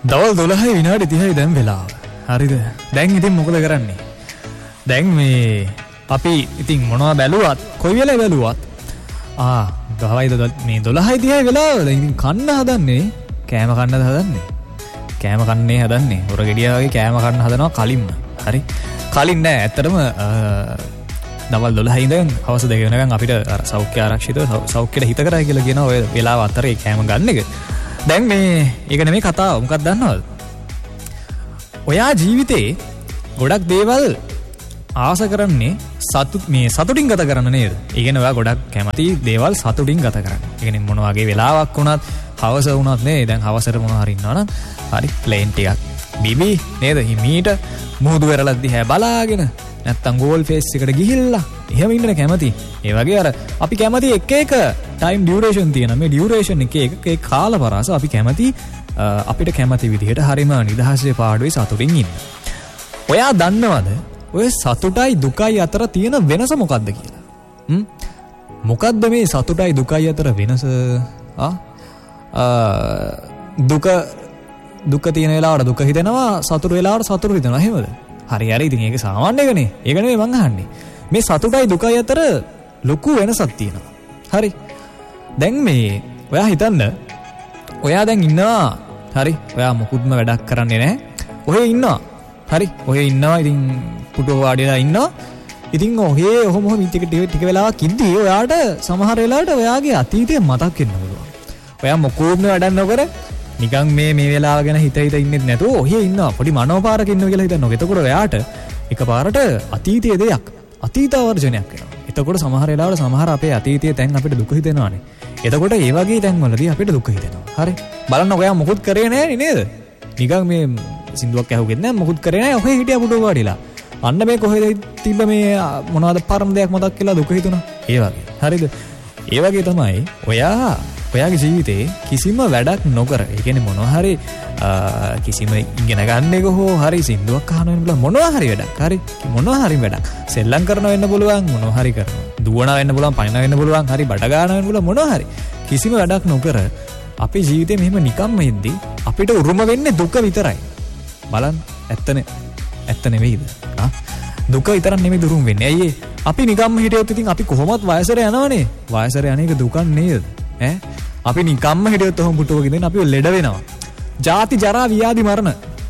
දවල් 12යි විනාඩි 30යි දැන් වෙලාව. හරිද? දැන් ඉතින් මොකද කරන්නේ? දැන් මේ අපි ඉතින් මොනවා බැලුවත් කොයි වෙලේ බැලුවත් ගහවයි මේ 12යි 30යි වෙලාව. දැන් ඉතින් කන්න හදන්නේ කෑම කන්නද හදන්නේ? කෑම කන්නේ හදන්නේ. හොර ගෙඩියා වගේ කෑම කන්න හදනවා කලින්ම. හරි. කලින් නෑ ඇත්තටම දවල් 12 ඉඳන් හවස 2 වෙනකන් අපිට සෞඛ්‍ය ආරක්ෂිතව සෞඛ්‍යයට හිත කරයි කියලා කියන ඔය වෙලාව අතරේ කෑම ගන්න එක. දැන් මේ ඒක නෙමෙයි කතාව. මොකක්ද දන්නවද? ඔයා ජීවිතේ ගොඩක් දේවල් ආස කරන්නේ සතුටින් ගත කරන්න නේද? ඒ කියන්නේ ඔයා ගොඩක් කැමති දේවල් සතුටින් ගත කරන්න. ඒ කියන්නේ මොන වගේ වෙලාවක් වුණත් හවස වුණත් නේ. දැන් හවසට මොනවා හරි ඉන්නවනම් හරි ප්ලේන් ටිකක් බිබි නේද? හිමීට මුහුදු වෙරළක් දිහා බලාගෙන නැත්තම් ගෝල් ෆේස් එකට ගිහිල්ලා එහෙම ඉන්න කැමති. ඒ වගේ අර අපි කැමති එක ටයිම් ඩියුරේෂන් තියෙනවා. මේ ඩියුරේෂන් එක කාල පරාස අපි කැමති අපිට කැමති විදිහට හරිම නිදහසේ පාඩුවේ සතුටින් ඉන්න. ඔයා දන්නවද ඔය සතුටයි දුකයි අතර තියෙන වෙනස මොකක්ද කියලා? මොකක්ද මේ සතුටයි දුකයි අතර වෙනස? දුක තියෙන වෙලාවට දුක හිතෙනවා, සතුට වෙලාවට සතුට හිතෙනවා. එහෙමද? හරි ඉතින් ඒක සාමාන්‍ය එකනේ. ඒක නෙමෙයි මං අහන්නේ. මේ සතුටයි දුකයි අතර ලොකු වෙනසක් තියෙනවා. හරි. දැන් මේ ඔයා හිතන්න ඔයා දැන් ඉන්නවා. හරි. ඔයා මොකුත්ම වැඩක් කරන්නේ නැහැ. ඔහේ ඉන්නවා. හරි. ඔහේ ඉන්නවා. ඉතින් පුටුව වාඩිලා ඉන්නවා. ඉතින් ඔහොම ටික වෙලාවක් ඉඳී ඔයාට සමහර වෙලාවට ඔයාගේ අතීතය මතක් වෙන්න පුළුවන්. ඔයා මොකුත්ම වැඩක් නොකර නිකන් මේ වෙලාව ගැන හිත ඉන්නේ නැතුව ඔහේ ඉන්නවා. පොඩි මනෝපාරක ඉන්නවා කියලා හිතනවා. එතකොට ඔයාට එකපාරට අතීතයේ දෙයක් අතීතාවර්ජනයක් වෙනවා. එතකොට සමහර වෙලාවට සමහර අපේ අතීතයේ තැන් අපිට දුක හිතෙනවානේ. එතකොට ඒ වගේ තැන්වලදී අපිට දුක හිතෙනවා. හරි. බලන්න ඔයා මොකුත් කරේ නැහැ නේද? නිකන් මේ සින්දුවක් ඇහුවෙත් නැහැ මොකුත් කරේ නැහැ. ඔහේ හිටියා පුටුව වාඩිලා. අන්න මේ කොහෙද තිබ්බ මේ මොනවද පරම දෙයක් මතක් කියලා දුක හිතුණා. ඒ වගේ. හරිද? ඒ වගේ තමයි ඔයාගේ ජීවිතේ කිසිම වැඩක් නොකර, ඒ කියන්නේ මොනවා හරි කිසිම ඉගෙන ගන්න එක හෝ හරි සින්දුවක් අහන වෙන බල මොනවා හරි වැඩක්. හරි. මොනවා හරි වැඩක්. සෙල්ලම් කරන වෙන්න පුළුවන්, මොනවා හරි කරනවා. දුවන වෙන්න පුළුවන්, පයින්න වෙන්න පුළුවන්, හරි බඩ ගන්න වෙන්න පුළුවන් මොනවා හරි. කිසිම වැඩක් නොකර අපේ ජීවිතේ මෙහෙම නිකම්ම ඉද්දි අපිට උරුම වෙන්නේ දුක විතරයි. බලන්න ඇත්ත නෙවෙයිද? දුක විතරක් නෙමෙයි දුරුම් වෙන්නේ. ඇයි අපි නිකම්ම හිටියොත් ඉතින් අපි කොහොමවත් වයසට යනවනේ. වයසට යන එක දුකක් නේද? අපි නිකම්ම හිටියොත් ඔහොම පුටුවක ඉඳන් අපි ලෙඩ වෙනවා. ජාති ජරා ව්‍යාධි මරණ.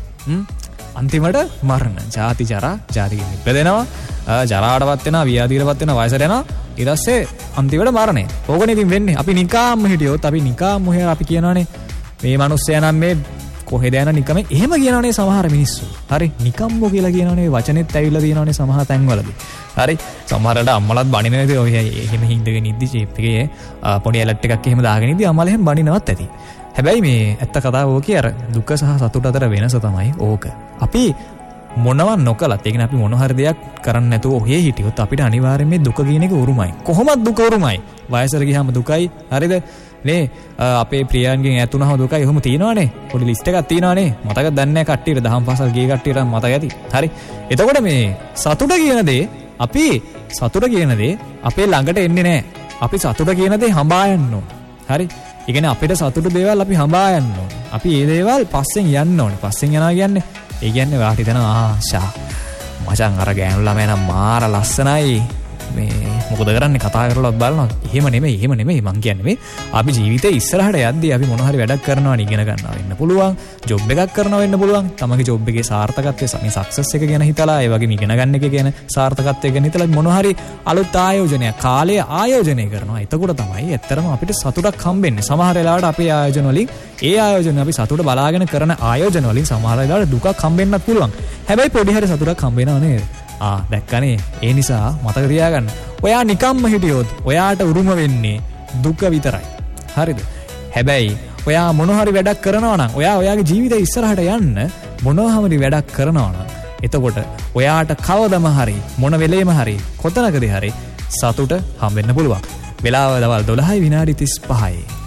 අන්තිමට මරණ. ජාති ජරා ඉපදෙනවා. ජරාටපත් වෙනවා, ව්‍යාධියටපත් වෙනවා, වයසට යනවා. ඊට පස්සේ අන්තිමට මරණය. ඕකනේ ඉතින් වෙන්නේ. අපි නිකම්ම හිටියොත් අපි නිකම්ම අපි කියනවානේ මේ මිනිස්සයා නම් මේ කොහෙද යන නිකම එහෙම කියනවනේ සමහර මිනිස්සු. හරි. නිකම්මෝ කියලා කියනවනේ වචනෙත් ඇවිල්ලා තියෙනවනේ සමහර තැන්වලදී. හරි. සමහරවිට අම්මලාත් බනිනනේ ඔය එහෙම හින්දගෙන ඉද්දි චීප් එකේ පොඩි ඇලර්ට් එකක් එහෙම දාගෙන ඉද්දි අම්මලා එහෙම බනිනවත් ඇති. හැබැයි මේ ඇත්ත කතාව ඕකේ අර දුක සහ සතුට අතර වෙනස තමයි ඕක. අපි මොනවා නොකලත් ඒ කියන්නේ අපි මොන හරි දෙයක් කරන්නේ නැතුව ඔහේ හිටියොත් අපිට අනිවාර්යයෙන් මේ දුක කියන එක උරුමයි. කොහොමද දුක උරුමයි? වයසට ගියාම දුකයි. හරිද? නේ අපේ ප්‍රියයන්ගෙන් ඈත් වුණාම දුකයි. එහෙම තියෙනවනේ. පොඩි ලිස්ට් එකක් තියෙනවනේ. මතකද දන්නේ නැහැ කට්ටියට. දහම් පාසල් ගිය කට්ටියට මතක ඇති. හරි. එතකොට මේ සතුට කියන දේ අපේ ළඟට එන්නේ නැහැ. අපි සතුට කියන දේ හඹා යන්න ඕන. හරි. ඒ කියන්නේ අපිට සතුට දේවල් අපි හඹා යන්න ඕන. අපි මේ දේවල් පස්සෙන් යන්න ඕනේ. පස්සෙන් යනවා කියන්නේ ඒ කියන්නේ ඔයාට හිතනවා ආශා මචං අර ගෑනු ළමයා නම් මාර ලස්සනයි. මේ මොකද කරන්නේ කතා කරලාවත් බලනවා. එහෙම නෙමෙයි මං කියන්නේ මේ අපි ජීවිතේ ඉස්සරහට යද්දී අපි මොන හරි වැඩක් කරනවා ඉගෙන ගන්නවා වෙන්න පුළුවන්. ජොබ් එකක් කරනවා වෙන්න පුළුවන්. තමගේ ජොබ් එකේ සාර්ථකත්වය මේ සක්සස් එක ගැන හිතලා ඒ වගේම ඉගෙන ගන්න එක ගැන සාර්ථකත්වය ගැන හිතලා මොන හරි අලුත් ආයෝජනයක් කාලය ආයෝජනය කරනවා. එතකොට තමයි ඇත්තටම අපිට සතුටක් හම්බෙන්නේ. සමහර වෙලාවට අපේ ආයෝජන වලින් ඒ ආයෝජන අපි සතුට බලාගෙන කරන ආයෝජන වලින් සමහර වෙලාවට දුකක් හම්බෙන්නත් පුළුවන්. හැබැයි පොඩි හරි සතුටක් හම්බ වෙනව නේද? දැක්කනේ. ඒ නිසා මතක තියාගන්න. ඔයා නිකම්ම හිටියොත් ඔයාට උරුම වෙන්නේ දුක විතරයි. හරිද? හැබැයි ඔයා මොන හරි වැඩක් කරනවා නම් ඔයාගේ ජීවිතේ ඉස්සරහට යන්න මොනවා හරි වැඩක් කරනවා නම් එතකොට ඔයාට කවදම හරි මොන වෙලේම හරි කොතනකදී හරි සතුට හම්බෙන්න පුළුවන්. වෙලාව දවල් 12 විනාඩි 35යි.